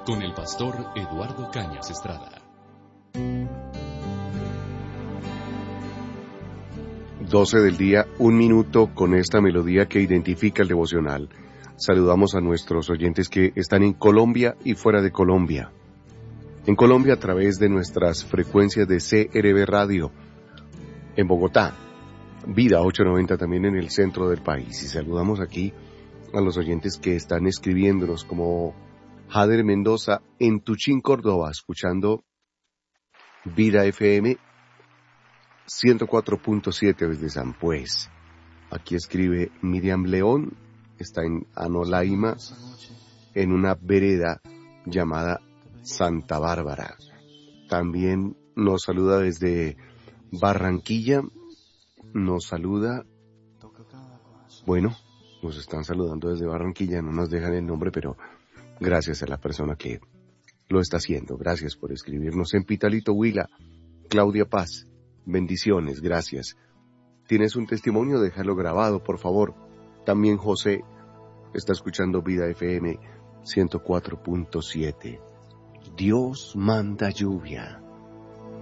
con el pastor Eduardo Cañas Estrada. 12 del día, 1 minuto, con esta melodía que identifica el devocional. Saludamos a nuestros oyentes que están en Colombia y fuera de Colombia. En Colombia a través de nuestras frecuencias de CRB Radio. En Bogotá, Vida 890 también en el centro del país. Y saludamos aquí a los oyentes que están escribiéndonos, como Jader Mendoza en Tuchín, Córdoba, escuchando Vida FM 104.7 desde San Pues. Aquí escribe Miriam León, está en Anolaima, en una vereda llamada Santa Bárbara. También nos saluda desde Barranquilla, nos saluda, bueno, nos están saludando desde Barranquilla, no nos dejan el nombre, pero gracias a la persona que lo está haciendo. Gracias por escribirnos. En Pitalito, Huila, Claudia Paz, bendiciones, gracias. ¿Tienes un testimonio? Déjalo grabado, por favor. También José está escuchando Vida FM 104.7. Dios manda lluvia.